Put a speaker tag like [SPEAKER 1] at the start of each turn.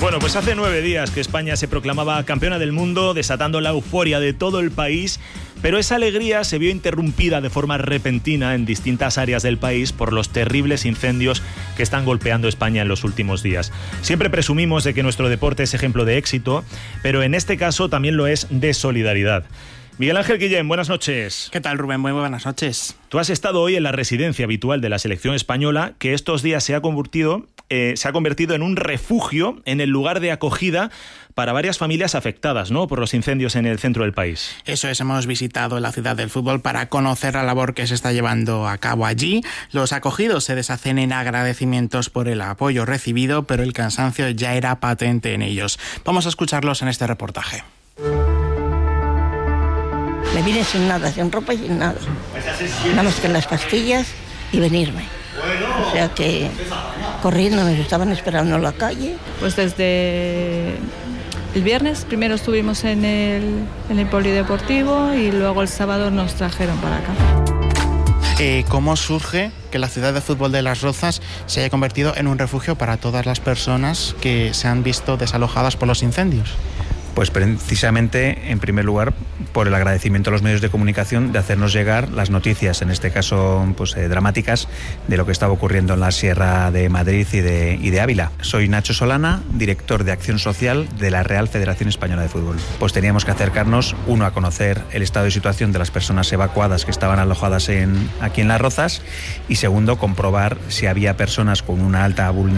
[SPEAKER 1] Bueno, pues hace 9 días que España se proclamaba campeona del mundo, desatando la euforia de todo el país, pero esa alegría se vio interrumpida de forma repentina en distintas áreas del país por los terribles incendios que están golpeando España en los últimos días. Siempre presumimos de que nuestro deporte es ejemplo de éxito, pero en este caso también lo es de solidaridad. Miguel Ángel Guillén, buenas noches.
[SPEAKER 2] ¿Qué tal, Rubén? Muy buenas noches.
[SPEAKER 1] Tú has estado hoy en la residencia habitual de la selección española, que estos días se ha convertido en un refugio, en el lugar de acogida para varias familias afectadas, ¿no?, por los incendios en el centro del país.
[SPEAKER 2] Eso es, hemos visitado la ciudad del fútbol para conocer la labor que se está llevando a cabo allí. Los acogidos se deshacen en agradecimientos por el apoyo recibido, pero el cansancio ya era patente en ellos. Vamos a escucharlos en este reportaje.
[SPEAKER 3] Me vine sin nada, sin ropa y sin nada. Nada más que las pastillas y venirme. O sea que corriendo me estaban esperando en la calle.
[SPEAKER 4] Pues desde el viernes primero estuvimos en el polideportivo y luego el sábado nos trajeron para acá.
[SPEAKER 2] ¿Cómo surge que la ciudad de fútbol de Las Rozas se haya convertido en un refugio para todas las personas que se han visto desalojadas por los incendios?
[SPEAKER 5] Pues precisamente, en primer lugar, por el agradecimiento a los medios de comunicación de hacernos llegar las noticias, en este caso dramáticas, de lo que estaba ocurriendo en la Sierra de Madrid y de Ávila. Soy Nacho Solana, director de Acción Social de la Real Federación Española de Fútbol. Pues teníamos que acercarnos, uno, a conocer el estado de situación de las personas evacuadas que estaban alojadas aquí en Las Rozas, y segundo, comprobar si había personas con una alta vulnerabilidad